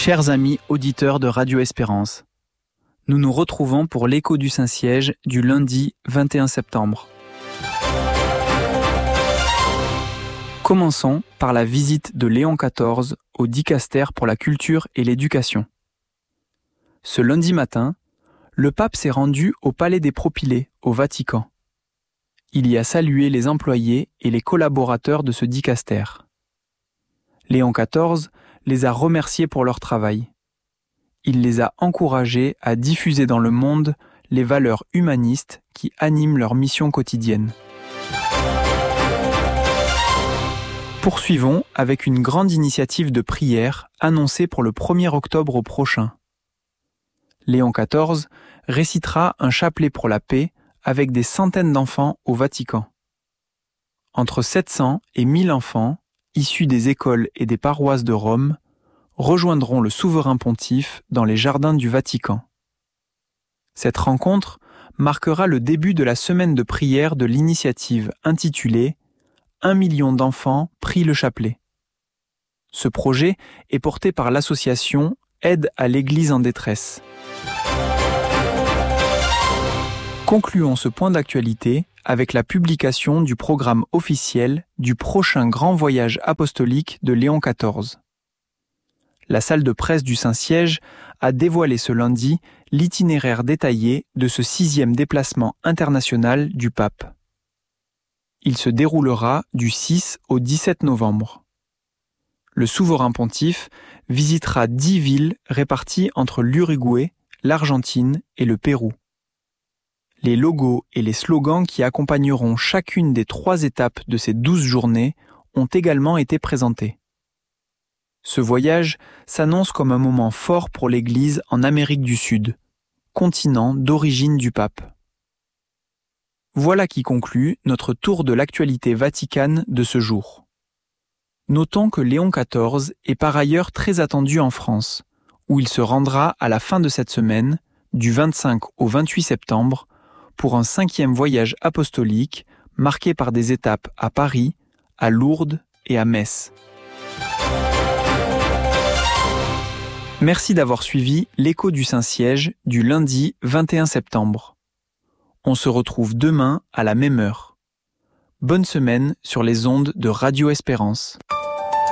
Chers amis auditeurs de Radio Espérance, nous nous retrouvons pour l'écho du Saint-Siège du lundi 21 septembre. Commençons par la visite de Léon XIV au Dicaster pour la culture et l'éducation. Ce lundi matin, le pape s'est rendu au Palais des Propylées, au Vatican. Il y a salué les employés et les collaborateurs de ce Dicaster. Léon XIV les a remerciés pour leur travail. Il les a encouragés à diffuser dans le monde les valeurs humanistes qui animent leur mission quotidienne. Poursuivons avec une grande initiative de prière annoncée pour le 1er octobre prochain. Léon XIV récitera un chapelet pour la paix avec des centaines d'enfants au Vatican. Entre 700 et 1000 enfants, issus des écoles et des paroisses de Rome, rejoindront le souverain pontife dans les jardins du Vatican. Cette rencontre marquera le début de la semaine de prière de l'initiative intitulée « 1 million d'enfants prient le chapelet ». Ce projet est porté par l'association Aide à l'Église en détresse. Concluons ce point d'actualité avec la publication du programme officiel du prochain grand voyage apostolique de Léon XIV. La salle de presse du Saint-Siège a dévoilé ce lundi l'itinéraire détaillé de ce 6e déplacement international du pape. Il se déroulera du 6 au 17 novembre. Le souverain pontife visitera 10 villes réparties entre l'Uruguay, l'Argentine et le Pérou. Les logos et les slogans qui accompagneront chacune des 3 étapes de ces 12 journées ont également été présentés. Ce voyage s'annonce comme un moment fort pour l'Église en Amérique du Sud, continent d'origine du pape. Voilà qui conclut notre tour de l'actualité vaticane de ce jour. Notons que Léon XIV est par ailleurs très attendu en France, où il se rendra à la fin de cette semaine, du 25 au 28 septembre, pour un 5e voyage apostolique marqué par des étapes à Paris, à Lourdes et à Metz. Merci d'avoir suivi l'écho du Saint-Siège du lundi 21 septembre. On se retrouve demain à la même heure. Bonne semaine sur les ondes de Radio Espérance.